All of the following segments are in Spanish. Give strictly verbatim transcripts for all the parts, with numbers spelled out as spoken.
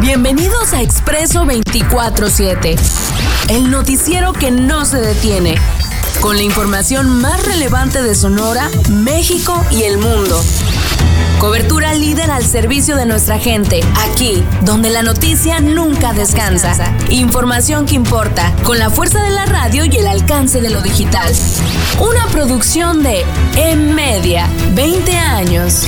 Bienvenidos a Expreso veinticuatro siete, el noticiero que no se detiene, con la información más relevante de Sonora, México y el mundo. Cobertura líder al servicio de nuestra gente, aquí, donde la noticia nunca descansa. Información que importa, con la fuerza de la radio y el alcance de lo digital. Una producción de En Media, veinte años.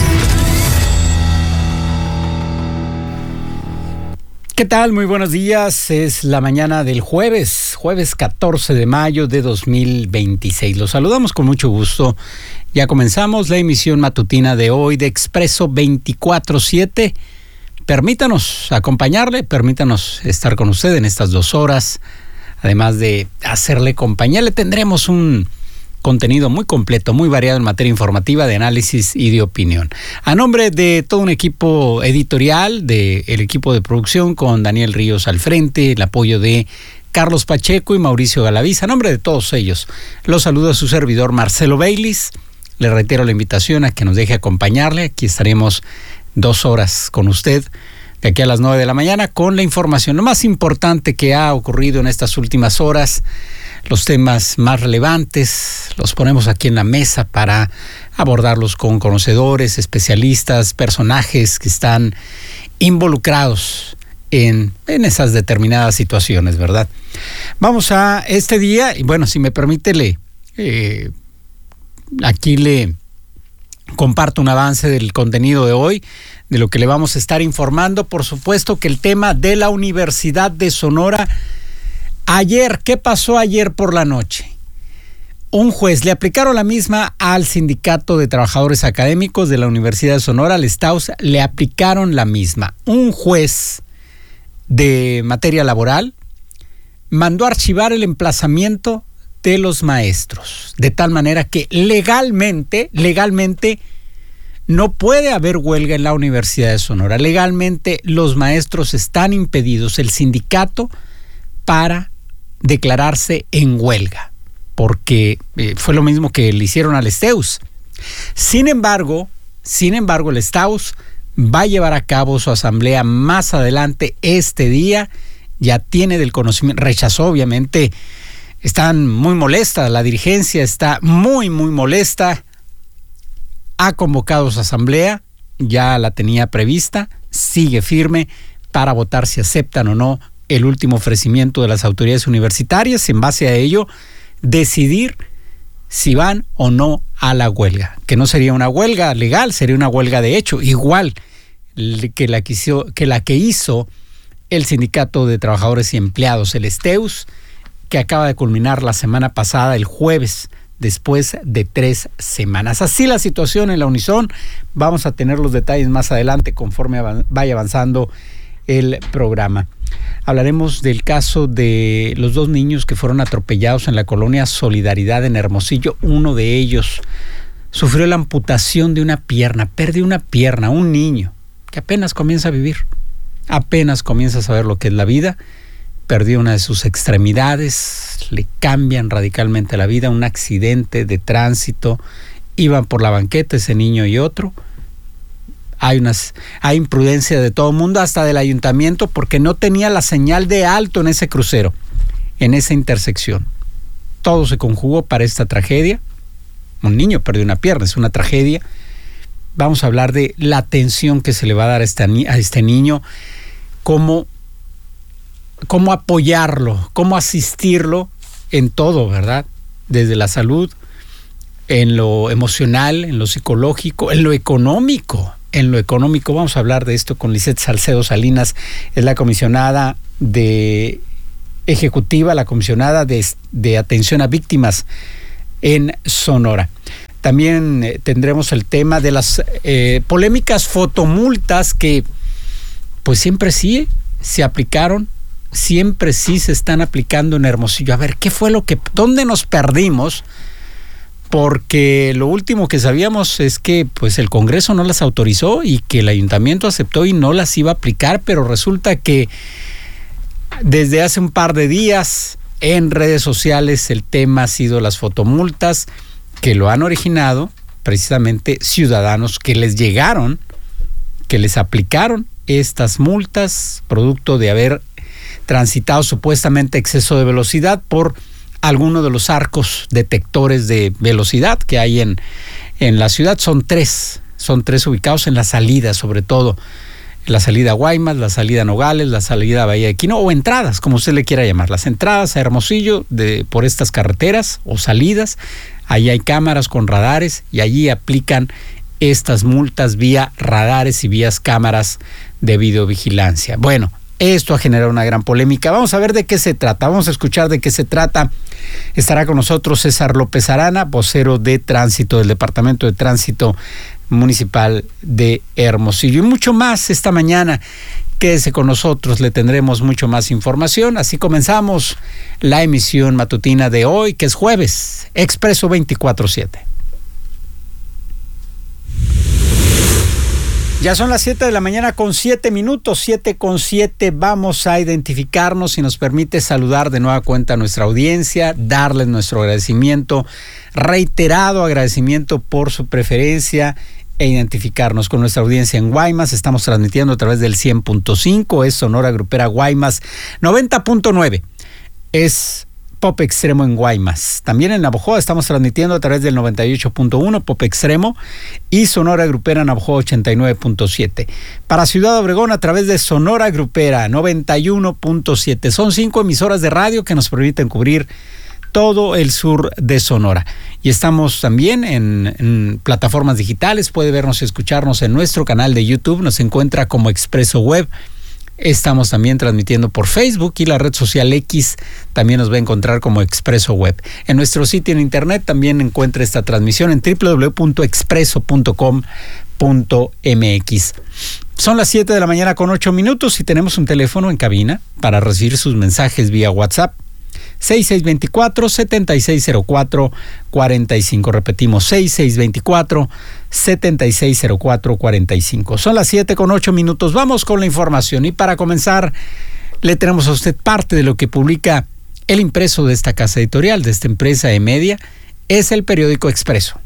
¿Qué tal? Muy buenos días. Es la mañana del jueves, jueves catorce de mayo de dos mil veintiséis. Los saludamos con mucho gusto. Ya comenzamos la emisión matutina de hoy de Expreso veinticuatro siete. Permítanos acompañarle, permítanos estar con usted en estas dos horas. Además de hacerle compañía, le tendremos un contenido muy completo, muy variado en materia informativa, de análisis y de opinión. A nombre de todo un equipo editorial, del equipo de producción con Daniel Ríos al frente, el apoyo de Carlos Pacheco y Mauricio Galaviz, a nombre de todos ellos, los saludo a su servidor Marcelo Baylis. Le reitero la invitación a que nos deje acompañarle. Aquí estaremos dos horas con usted, de aquí a las nueve de la mañana, con la información lo más importante que ha ocurrido en estas últimas horas. Los temas más relevantes los ponemos aquí en la mesa para abordarlos con conocedores, especialistas, personajes que están involucrados en, en esas determinadas situaciones, ¿verdad? Vamos a este día, y bueno, si me permite, le, eh, aquí le comparto un avance del contenido de hoy, de lo que le vamos a estar informando. Por supuesto que el tema de la Universidad de Sonora. Ayer, ¿qué pasó ayer por la noche? Un juez le aplicaron la misma al Sindicato de Trabajadores Académicos de la Universidad de Sonora, al STAUS, le aplicaron la misma. Un juez de materia laboral mandó archivar el emplazamiento de los maestros, de tal manera que legalmente, legalmente no puede haber huelga en la Universidad de Sonora. Legalmente los maestros están impedidos, el sindicato, para declararse en huelga, porque eh, fue lo mismo que le hicieron al STEUS. Sin embargo, sin embargo, el STAUS va a llevar a cabo su asamblea más adelante este día. Ya tiene del conocimiento, rechazó obviamente, están muy molestas, la dirigencia está muy, muy molesta. Ha convocado su asamblea, ya la tenía prevista, sigue firme para votar si aceptan o no el último ofrecimiento de las autoridades universitarias. En base a ello, decidir si van o no a la huelga, que no sería una huelga legal, sería una huelga de hecho, igual que la que hizo, que la que hizo el Sindicato de Trabajadores y Empleados, el STEUS, que acaba de culminar la semana pasada, el jueves, después de tres semanas. Así la situación en la Unison. Vamos a tener los detalles más adelante conforme vaya avanzando el programa. Hablaremos del caso de los dos niños que fueron atropellados en la colonia Solidaridad en Hermosillo. Uno de ellos sufrió la amputación de una pierna, perdió una pierna, un niño que apenas comienza a vivir, apenas comienza a saber lo que es la vida, perdió una de sus extremidades, le cambian radicalmente la vida, un accidente de tránsito, iban por la banqueta ese niño y otro. Hay unas, hay imprudencia de todo el mundo, hasta del ayuntamiento, porque no tenía la señal de alto en ese crucero, en esa intersección. Todo se conjugó para esta tragedia. Un niño perdió una pierna, es una tragedia. Vamos a hablar de la atención que se le va a dar a este, a este niño, cómo, cómo apoyarlo, cómo asistirlo en todo, ¿verdad? Desde la salud, en lo emocional, en lo psicológico, en lo económico. En lo económico, vamos a hablar de esto con Lisette Salcedo Salinas, es la comisionada de ejecutiva, la comisionada de, de atención a víctimas en Sonora. También eh, tendremos el tema de las eh, polémicas fotomultas que pues siempre sí se aplicaron, siempre sí se están aplicando en Hermosillo. A ver, ¿qué fue lo que, dónde nos perdimos? Porque lo último que sabíamos es que pues el Congreso no las autorizó y que el ayuntamiento aceptó y no las iba a aplicar, pero resulta que desde hace un par de días en redes sociales el tema ha sido las fotomultas, que lo han originado precisamente ciudadanos que les llegaron, que les aplicaron estas multas, producto de haber transitado supuestamente exceso de velocidad por alguno de los arcos detectores de velocidad que hay en, en la ciudad. Son tres, son tres ubicados en la salida, sobre todo la salida a Guaymas, la salida a Nogales, la salida a Bahía de Quino, o entradas, como usted le quiera llamar, las entradas a Hermosillo de, por estas carreteras o salidas. Ahí hay cámaras con radares y allí aplican estas multas vía radares y vías cámaras de videovigilancia. Bueno, esto ha generado una gran polémica. Vamos a ver de qué se trata, vamos a escuchar de qué se trata. Estará con nosotros César López Arana, vocero de tránsito del Departamento de Tránsito Municipal de Hermosillo. Y mucho más esta mañana. Quédese con nosotros, le tendremos mucho más información. Así comenzamos la emisión matutina de hoy, que es jueves, Expreso veinticuatro siete. Ya son las siete de la mañana con siete minutos, siete con siete. Vamos a identificarnos, si nos permite saludar de nueva cuenta a nuestra audiencia, darles nuestro agradecimiento, reiterado agradecimiento por su preferencia, e identificarnos con nuestra audiencia en Guaymas. Estamos transmitiendo a través del cien punto cinco, es Sonora Grupera Guaymas, noventa punto nueve, es Pop Extremo en Guaymas. También en Navojoa estamos transmitiendo a través del noventa y ocho punto uno, Pop Extremo, y Sonora Grupera Navojoa ochenta y nueve punto siete. Para Ciudad Obregón a través de Sonora Grupera noventa y uno punto siete. Son cinco emisoras de radio que nos permiten cubrir todo el sur de Sonora. Y estamos también en, en plataformas digitales. Puede vernos y escucharnos en nuestro canal de YouTube. Nos encuentra como Expreso Web. Estamos también transmitiendo por Facebook y la red social X también nos va a encontrar como Expreso Web. En nuestro sitio en internet también encuentra esta transmisión en doble u doble u doble u punto expreso punto com punto m x. Son las siete de la mañana con ocho minutos y tenemos un teléfono en cabina para recibir sus mensajes vía WhatsApp. seis seis dos cuatro, siete seis cero cuatro, cuatro cinco. Repetimos, seis seis dos cuatro, siete seis cero cuatro, cuatro cinco. Son las siete con ocho minutos. Vamos con la información. Y para comenzar, le tenemos a usted parte de lo que publica el impreso de esta casa editorial, de esta empresa de media, es el periódico Expreso.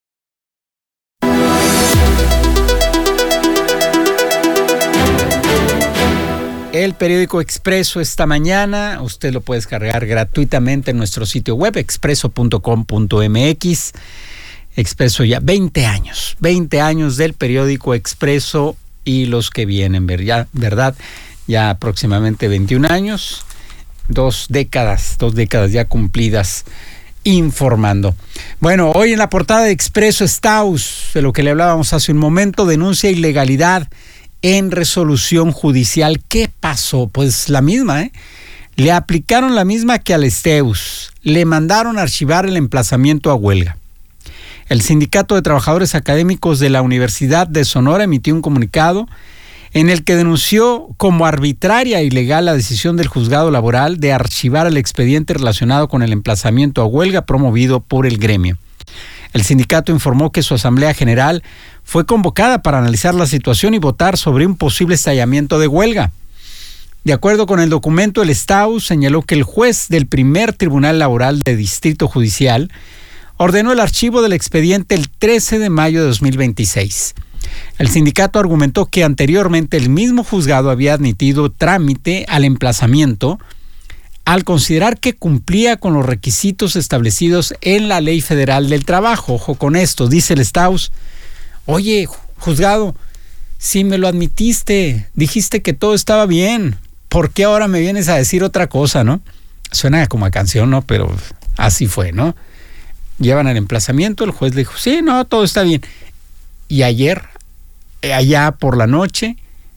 El periódico Expreso esta mañana, usted lo puede descargar gratuitamente en nuestro sitio web, expreso punto com punto m x. Expreso ya veinte años, veinte años del periódico Expreso y los que vienen, ya, ¿verdad? Ya aproximadamente veintiún años, dos décadas, dos décadas ya cumplidas informando. Bueno, hoy en la portada de Expreso Staus, de lo que le hablábamos hace un momento, denuncia ilegalidad en resolución judicial. ¿Qué pasó? Pues la misma, ¿eh? Le aplicaron la misma que al Esteus. Le mandaron a archivar el emplazamiento a huelga. El Sindicato de Trabajadores Académicos de la Universidad de Sonora emitió un comunicado en el que denunció como arbitraria e ilegal la decisión del juzgado laboral de archivar el expediente relacionado con el emplazamiento a huelga promovido por el gremio. El sindicato informó que su asamblea general fue convocada para analizar la situación y votar sobre un posible estallamiento de huelga. De acuerdo con el documento, el Staus señaló que el juez del primer Tribunal Laboral de Distrito Judicial ordenó el archivo del expediente el trece de mayo de dos mil veintiséis. El sindicato argumentó que anteriormente el mismo juzgado había admitido trámite al emplazamiento al considerar que cumplía con los requisitos establecidos en la Ley Federal del Trabajo. Ojo con esto, dice el Staus. Oye, juzgado, si me lo admitiste, dijiste que todo estaba bien, ¿por qué ahora me vienes a decir otra cosa, no? Suena como a canción, ¿no? Pero así fue, ¿no? Llevan el emplazamiento, el juez le dijo, sí, no, todo está bien. Y ayer, allá por la noche,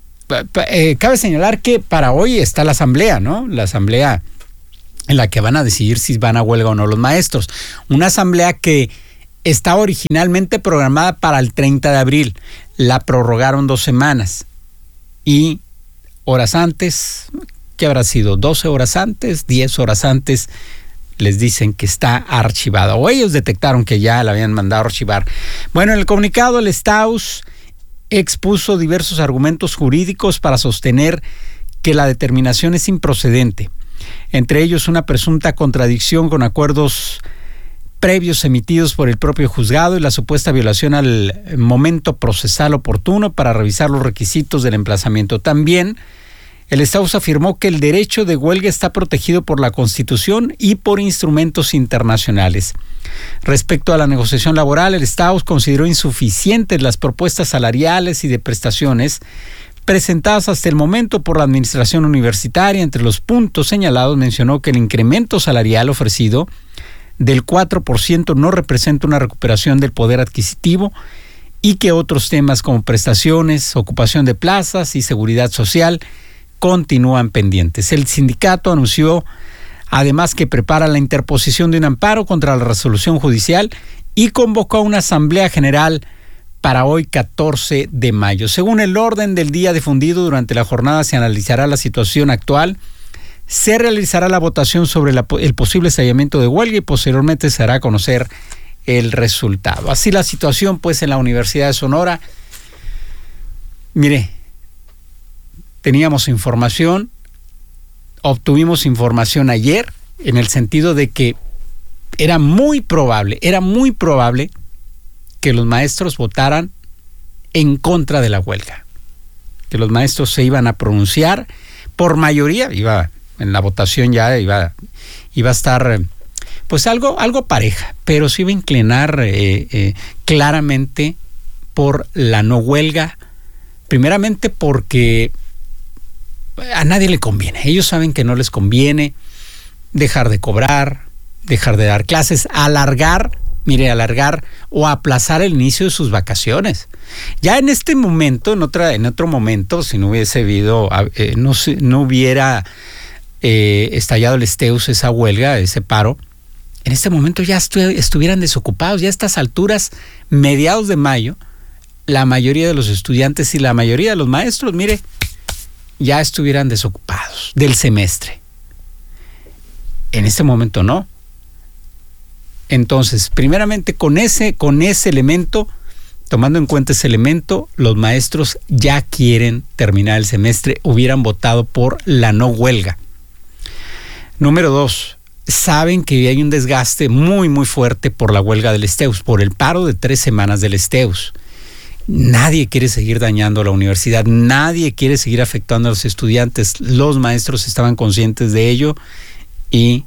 eh, cabe señalar que para hoy está la asamblea, ¿no? La asamblea en la que van a decidir si van a huelga o no los maestros. Una asamblea que estaba originalmente programada para el treinta de abril. La prorrogaron dos semanas. Y horas antes, ¿qué habrá sido? doce horas antes, diez horas antes, les dicen que está archivada. O ellos detectaron que ya la habían mandado a archivar. Bueno, en el comunicado el Staus expuso diversos argumentos jurídicos para sostener que la determinación es improcedente. Entre ellos una presunta contradicción con acuerdos previos emitidos por el propio juzgado y la supuesta violación al momento procesal oportuno para revisar los requisitos del emplazamiento. También el Staus afirmó que el derecho de huelga está protegido por la Constitución y por instrumentos internacionales. Respecto a la negociación laboral, el Staus consideró insuficientes las propuestas salariales y de prestaciones presentadas hasta el momento por la administración universitaria. Entre los puntos señalados mencionó que el incremento salarial ofrecido del cuatro por ciento no representa una recuperación del poder adquisitivo y que otros temas como prestaciones, ocupación de plazas y seguridad social continúan pendientes. El sindicato anunció además que prepara la interposición de un amparo contra la resolución judicial y convocó a una asamblea general para hoy catorce de mayo. Según el orden del día difundido durante la jornada, se analizará la situación actual, se realizará la votación sobre la, el posible estallamiento de huelga y posteriormente se hará a conocer el resultado. Así la situación pues en la Universidad de Sonora. Mire, teníamos información, obtuvimos información ayer en el sentido de que era muy probable, era muy probable que los maestros votaran en contra de la huelga, que los maestros se iban a pronunciar por mayoría, iba en la votación ya iba, iba a estar pues algo, algo pareja, pero se iba a inclinar eh, eh, claramente por la no huelga, primeramente porque a nadie le conviene. Ellos saben que no les conviene dejar de cobrar, dejar de dar clases, alargar, mire, alargar o aplazar el inicio de sus vacaciones. Ya en este momento, en otra, en otro momento, si no hubiese habido, eh, no, no hubiera eh, estallado el Staus, esa huelga, ese paro, en este momento ya estu- estuvieran desocupados. Ya a estas alturas, mediados de mayo, la mayoría de los estudiantes y la mayoría de los maestros, mire, ya estuvieran desocupados del semestre. En este momento no. Entonces, primeramente con ese, con ese elemento, tomando en cuenta ese elemento, los maestros ya quieren terminar el semestre, hubieran votado por la no huelga. Número dos, saben que hay un desgaste muy, muy fuerte por la huelga del Staus, por el paro de tres semanas del Staus. Nadie quiere seguir dañando a la universidad, nadie quiere seguir afectando a los estudiantes. Los maestros estaban conscientes de ello y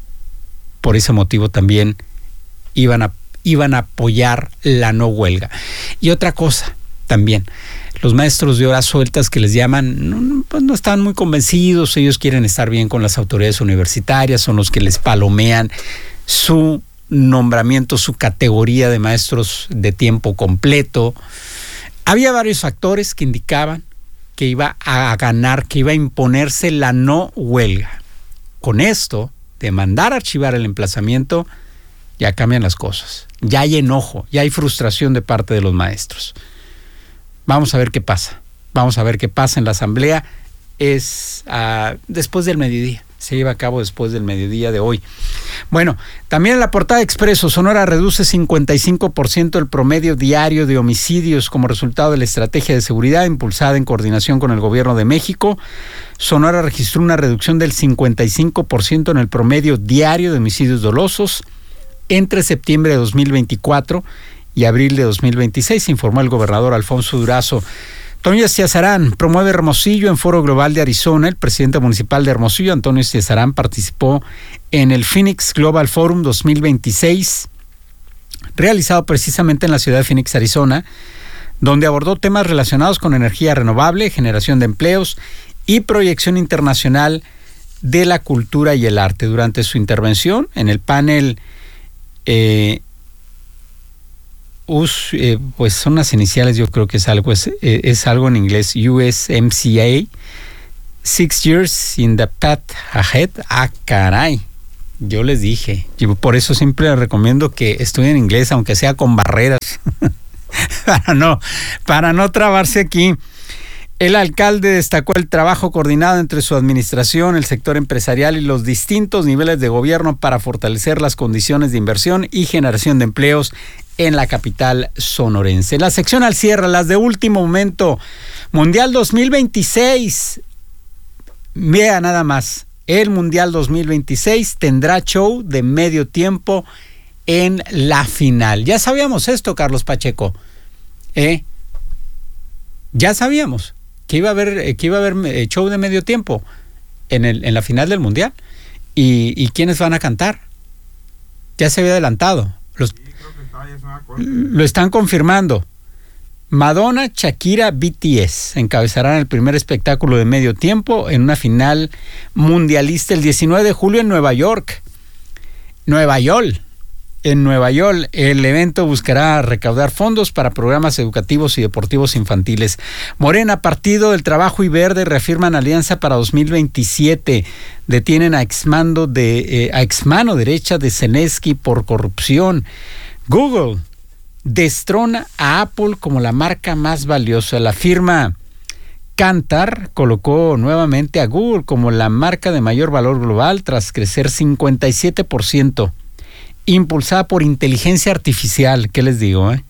por ese motivo también iban a, iban a apoyar la no huelga. Y otra cosa también, los maestros de horas sueltas que les llaman, no, pues no están muy convencidos, ellos quieren estar bien con las autoridades universitarias, son los que les palomean su nombramiento, su categoría de maestros de tiempo completo. Había varios factores que indicaban que iba a ganar, que iba a imponerse la no huelga. Con esto, de mandar a archivar el emplazamiento, ya cambian las cosas. Ya hay enojo, ya hay frustración de parte de los maestros. Vamos a ver qué pasa. Vamos a ver qué pasa en la asamblea. Es uh, después del mediodía. Se lleva a cabo después del mediodía de hoy. Bueno, también en la portada de Expreso, Sonora reduce cincuenta y cinco por ciento el promedio diario de homicidios como resultado de la estrategia de seguridad impulsada en coordinación con el gobierno de México. Sonora registró una reducción del cincuenta y cinco por ciento en el promedio diario de homicidios dolosos entre septiembre de dos mil veinticuatro y abril de dos mil veintiséis, informó el gobernador Alfonso Durazo. Antonio Estiazarán promueve Hermosillo en Foro Global de Arizona. El presidente municipal de Hermosillo, Antonio Estiazarán, participó en el Phoenix Global Forum dos mil veintiséis, realizado precisamente en la ciudad de Phoenix, Arizona, donde abordó temas relacionados con energía renovable, generación de empleos y proyección internacional de la cultura y el arte. Durante su intervención en el panel eh, Us, eh, pues son las iniciales, yo creo que es algo, es, eh, es algo en inglés, U S M C A, Six Years in the Path Ahead. Ah, caray, yo les dije, yo por eso siempre les recomiendo que estudien inglés, aunque sea con barreras, para no, para no trabarse aquí. El alcalde destacó el trabajo coordinado entre su administración, el sector empresarial y los distintos niveles de gobierno para fortalecer las condiciones de inversión y generación de empleos en la capital sonorense. La sección al cierre, las de último momento. Mundial dos mil veintiséis. Vea nada más. El Mundial dos mil veintiséis tendrá show de medio tiempo en la final. Ya sabíamos esto, Carlos Pacheco. ¿Eh? Ya sabíamos que iba a haber, que iba a haber show de medio tiempo en, el, en la final del Mundial. ¿Y, y quiénes van a cantar? Ya se había adelantado. Los, sí, creo que está, ya se va a correr. Lo están confirmando. Madonna, Shakira, B T S encabezarán el primer espectáculo de medio tiempo en una final mundialista el diecinueve de julio en Nueva York. Nueva York. En Nueva York, el evento buscará recaudar fondos para programas educativos y deportivos infantiles. Morena, Partido del Trabajo y Verde reafirman alianza para dos mil veintisiete. Detienen a exmando de eh, a exmano derecha de Zelensky por corrupción. Google destrona a Apple como la marca más valiosa. La firma Kantar colocó nuevamente a Google como la marca de mayor valor global tras crecer cincuenta y siete por ciento. Impulsada por inteligencia artificial, ¿qué les digo? Eh?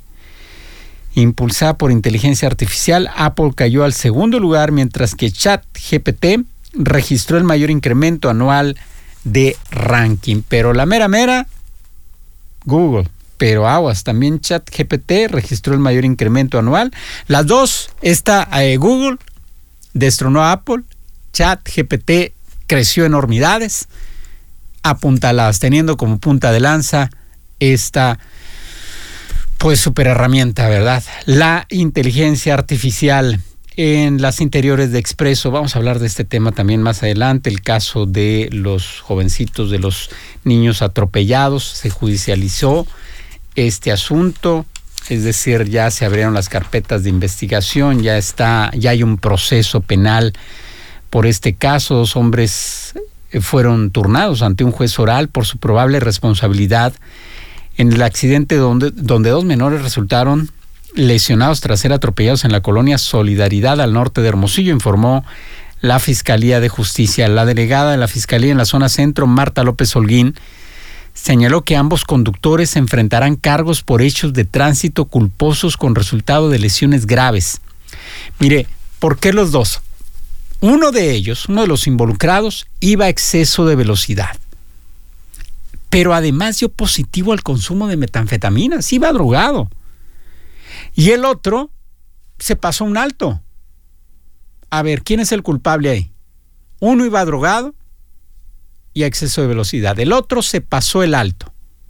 Impulsada por inteligencia artificial, Apple cayó al segundo lugar, mientras que ChatGPT registró el mayor incremento anual de ranking. Pero la mera mera, Google. Pero aguas, también ChatGPT registró el mayor incremento anual. Las dos, esta eh, Google destronó a Apple, ChatGPT creció enormidades, apuntaladas, teniendo como punta de lanza esta pues super herramienta, ¿verdad? La inteligencia artificial en las interiores de Expreso. Vamos a hablar de este tema también más adelante. El caso de los jovencitos, de los niños atropellados, se judicializó este asunto, es decir, ya se abrieron las carpetas de investigación, ya está, ya hay un proceso penal por este caso. Dos hombres fueron turnados ante un juez oral por su probable responsabilidad en el accidente donde, donde dos menores resultaron lesionados tras ser atropellados en la colonia Solidaridad al norte de Hermosillo, informó la Fiscalía de Justicia. La delegada de la Fiscalía en la zona centro, Marta López Holguín, señaló que ambos conductores enfrentarán cargos por hechos de tránsito culposos con resultado de lesiones graves. Mire, ¿por qué los dos? Uno de ellos, uno de los involucrados, iba a exceso de velocidad, pero además dio positivo al consumo de metanfetaminas, iba drogado. Y el otro se pasó un alto. A ver, ¿quién es el culpable ahí? Uno iba drogado y a exceso de velocidad. El otro se pasó el alto.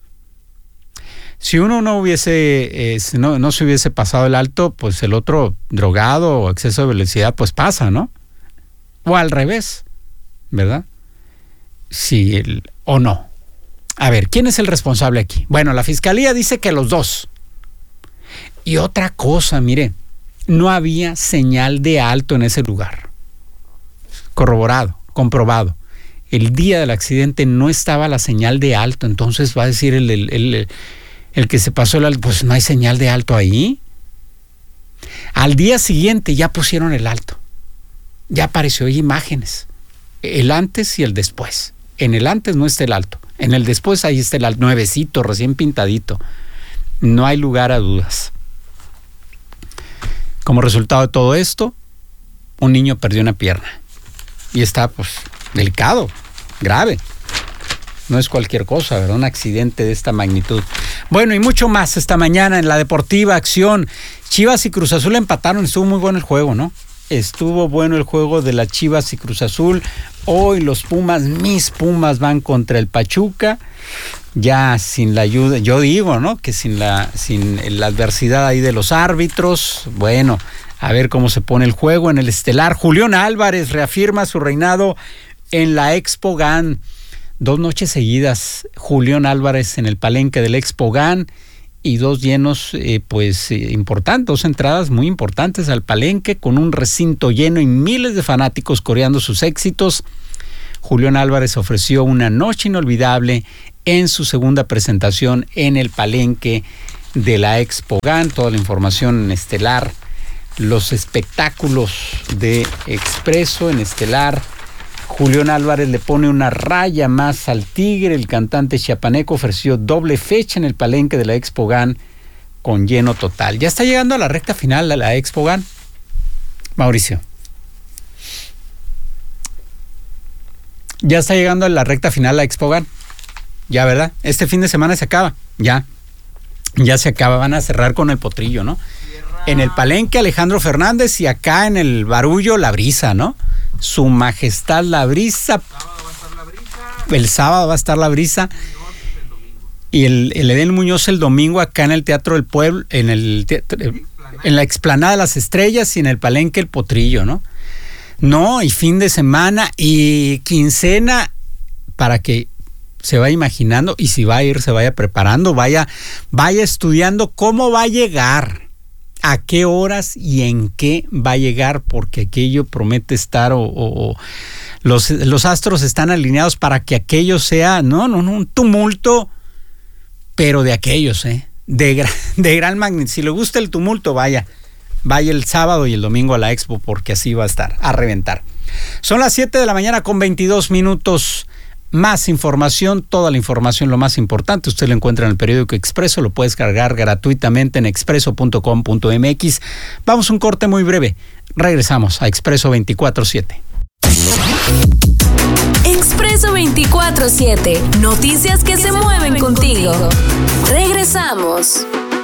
Si uno no hubiese, eh, no, no se hubiese pasado el alto, pues el otro drogado o exceso de velocidad, pues pasa, ¿no? O al revés, ¿verdad? Sí, el, o no. A ver, ¿quién es el responsable aquí? Bueno, la Fiscalía dice que los dos. Y otra cosa, mire, no había señal de alto en ese lugar. Corroborado, comprobado. El día del accidente no estaba la señal de alto, entonces va a decir el, el, el, el que se pasó el alto, pues no hay señal de alto ahí. Al día siguiente ya pusieron el alto. Ya apareció, hay imágenes. El antes y el después. En el antes no está el alto. En el después ahí está el alto, nuevecito, recién pintadito. No hay lugar a dudas. Como resultado de todo esto, un niño perdió una pierna. Y está, pues, delicado, grave. No es cualquier cosa, ¿verdad? Un accidente de esta magnitud. Bueno, y mucho más esta mañana en la Deportiva Acción. Chivas y Cruz Azul empataron, estuvo muy bueno el juego, ¿no? Estuvo bueno el juego de las Chivas y Cruz Azul. Hoy los Pumas, mis Pumas, van contra el Pachuca. Ya sin la ayuda, yo digo, ¿no? Que sin la, sin la adversidad ahí de los árbitros. Bueno, a ver cómo se pone el juego en el estelar. Julián Álvarez reafirma su reinado en la Expo G A N. Dos noches seguidas, Julián Álvarez en el palenque del Expo G A N. Y dos llenos, eh, pues, eh, importantes, dos entradas muy importantes al palenque, con un recinto lleno y miles de fanáticos coreando sus éxitos. Julián Álvarez ofreció una noche inolvidable en su segunda presentación en el palenque de la Expo G A N. Toda la información en Estelar, los espectáculos de Expreso en Estelar. Julián Álvarez le pone una raya más al Tigre. El cantante chiapaneco ofreció doble fecha en el palenque de la Expo G A N con lleno total. Ya está llegando a la recta final de la Expo G A N, Mauricio. Ya está llegando a la recta final la Expo G A N. ya, ¿verdad? Este fin de semana se acaba, ya. Ya se acaba, van a cerrar con el Potrillo, ¿no? En el Palenque, Alejandro Fernández, y acá en el Barullo, La Brisa, ¿no? Su Majestad La Brisa. El sábado va a estar La Brisa. Y el, el Edén Muñoz el domingo acá en el Teatro del Pueblo, en el teatro, en la Explanada de las Estrellas, y en el Palenque el Potrillo, ¿no? No, y fin de semana y quincena, para que se vaya imaginando, y si va a ir, se vaya preparando, vaya, vaya estudiando cómo va a llegar, a qué horas y en qué va a llegar, porque aquello promete estar, o, o, o los, los astros están alineados para que aquello sea, no, no, no, un tumulto, pero de aquellos, ¿eh? De, gran, de gran magnitud. Si le gusta el tumulto, vaya, vaya el sábado y el domingo a la expo, porque así va a estar, a reventar. Son las siete de la mañana con veintidós minutos. Más información, toda la información, lo más importante, usted lo encuentra en el periódico Expreso, lo puedes cargar gratuitamente en expreso punto com punto m x. Vamos a un corte muy breve. Regresamos a Expreso veinticuatro siete. Expreso veinticuatro siete. Noticias que se mueven contigo. Regresamos.